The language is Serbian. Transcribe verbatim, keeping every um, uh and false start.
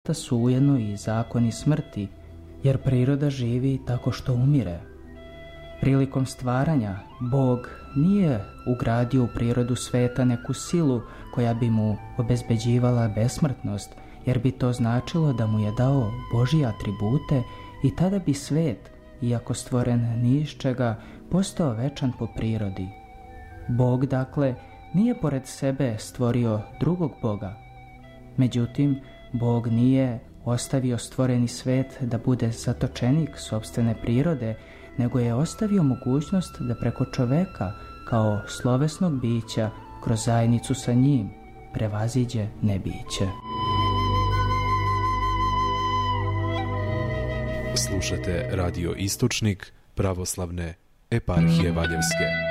su ujedno i zakoni smrti, jer priroda živi tako što umire. Prilikom stvaranja, Bog nije ugradio u prirodu sveta neku silu koja bi mu obezbeđivala besmrtnost, jer bi to značilo da mu je dao Božje atribute i tada bi svet, iako stvoren ni iz čega, postao večan po prirodi. Bog, dakle, nije pored sebe stvorio drugog Boga. Međutim, Bog nije ostavio stvoreni svet da bude zatočenik sopstvene prirode, nego je ostavio mogućnost da preko čoveka, kao slovesnog bića, kroz zajednicu sa njim, prevaziđe nebiće. Slušate Radio Istočnik pravoslavne eparhije Valjevske.